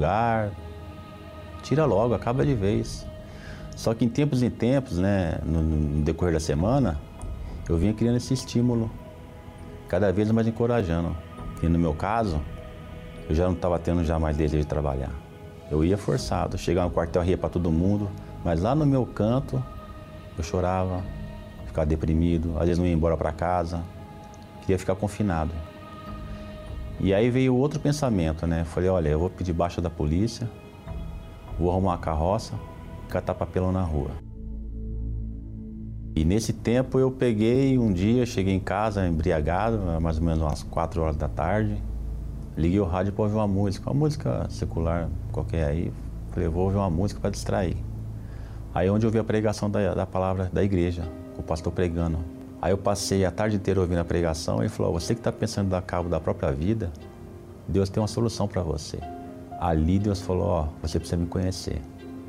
lugar. Tira logo, acaba de vez. Só que em tempos, né, no decorrer da semana, eu vinha criando esse estímulo, cada vez mais encorajando. E no meu caso, eu já não estava tendo já mais desejo de trabalhar. Eu ia forçado, chegava no quartel, ria para todo mundo, mas lá no meu canto, eu chorava, ficava deprimido, às vezes não ia embora para casa, queria ficar confinado. E aí veio outro pensamento, né? Falei, olha, eu vou pedir baixa da polícia, vou arrumar uma carroça, catar papelão na rua. E nesse tempo eu peguei um dia, cheguei em casa embriagado, mais ou menos umas 4 horas da tarde, liguei o rádio para ouvir uma música secular qualquer aí, falei, vou ouvir uma música para distrair. Aí onde eu ouvi a pregação da palavra da igreja, o pastor pregando. Aí eu passei a tarde inteira ouvindo a pregação e ele falou, você que está pensando em dar cabo da própria vida, Deus tem uma solução para você. Ali Deus falou, ó, você precisa me conhecer.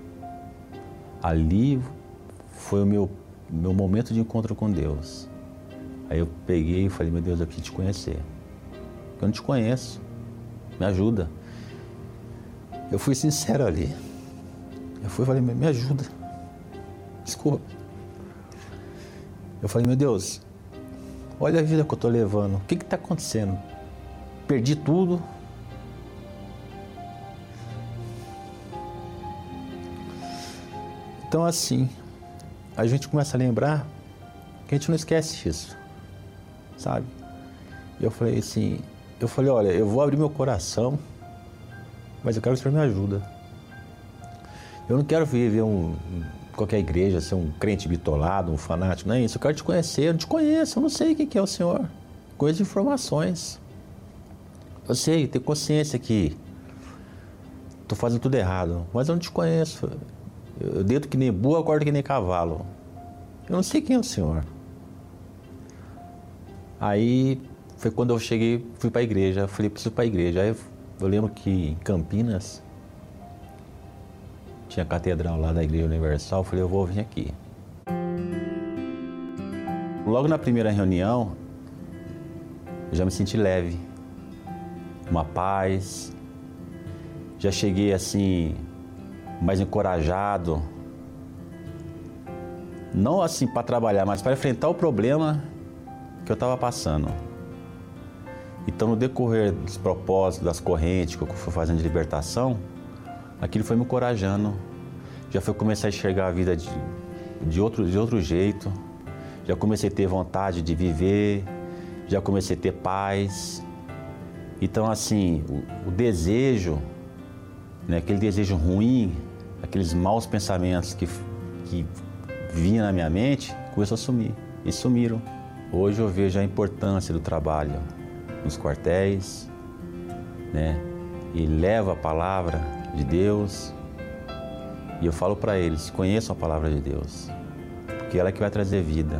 Ali foi o meu momento de encontro com Deus. Aí eu peguei e falei, meu Deus, eu preciso te conhecer. Eu não te conheço, me ajuda. Eu fui sincero ali. Eu fui e falei, me ajuda. Desculpa. Eu falei, meu Deus, olha a vida que eu estou levando. O que está acontecendo? Perdi tudo. Então assim, a gente começa a lembrar que a gente não esquece disso, sabe? Eu falei assim, olha, eu vou abrir meu coração, mas eu quero que o Senhor me ajuda. Eu não quero viver qualquer igreja, ser um crente bitolado, um fanático, não é isso. Eu quero te conhecer, eu não te conheço, eu não sei quem que é o Senhor. Conheço informações. Eu sei, tenho consciência que estou fazendo tudo errado, mas eu não te conheço. Eu deito que nem burro, acordo que nem cavalo. Eu não sei quem é o Senhor. Aí foi quando eu cheguei, fui para a igreja, falei, preciso ir para a igreja. Aí eu lembro que em Campinas tinha a catedral lá da Igreja Universal, eu falei, eu vou vir aqui. Logo na primeira reunião, eu já me senti leve, uma paz, já cheguei assim, mais encorajado, não assim para trabalhar, mas para enfrentar o problema que eu estava passando. Então, no decorrer dos propósitos, das correntes que eu fui fazendo de libertação, aquilo foi me encorajando. Já foi começar a enxergar a vida de outro jeito. Já comecei a ter vontade de viver. Já comecei a ter paz. Então, assim, o desejo, né, aquele desejo ruim, aqueles maus pensamentos que vinham na minha mente, começou a sumir. E sumiram. Hoje eu vejo a importância do trabalho nos quartéis, né? E leva a palavra de Deus. E eu falo para eles, conheçam a palavra de Deus, porque ela é que vai trazer vida.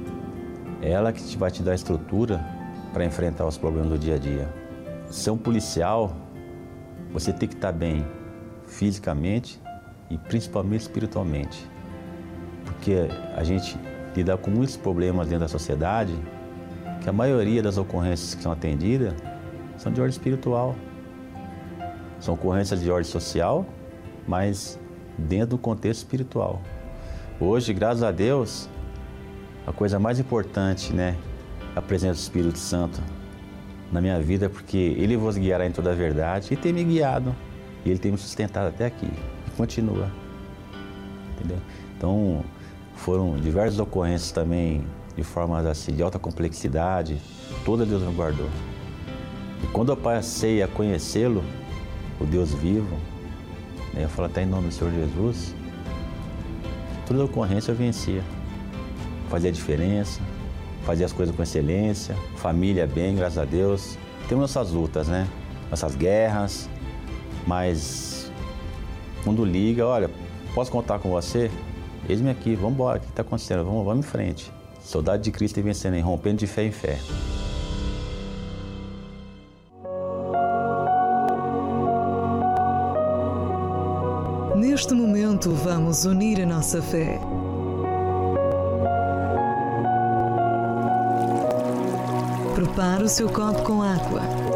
É ela que vai te dar estrutura para enfrentar os problemas do dia a dia. Ser um policial, você tem que estar bem fisicamente e principalmente espiritualmente. Porque a gente lida com muitos problemas dentro da sociedade, que a maioria das ocorrências que são atendidas são de ordem espiritual. São ocorrências de ordem social, mas dentro do contexto espiritual. Hoje, graças a Deus, a coisa mais importante, né, é a presença do Espírito Santo na minha vida, porque Ele vos guiará em toda a verdade e tem me guiado. E Ele tem me sustentado até aqui e continua. Entendeu? Então, foram diversas ocorrências também de formas assim, de alta complexidade, toda Deus me guardou. E quando eu passei a conhecê-lo, o Deus vivo, né, eu falo até em nome do Senhor Jesus, toda ocorrência eu vencia. Fazia diferença, fazia as coisas com excelência, família bem, graças a Deus. Temos nossas lutas, né? Nossas guerras, mas quando liga, olha, posso contar com você? Eis-me aqui, vamos embora, o que está acontecendo? Vamos em frente. Soldado de Cristo e vencendo, hein? Rompendo de fé em fé. Neste momento, vamos unir a nossa fé. Prepare o seu copo com água.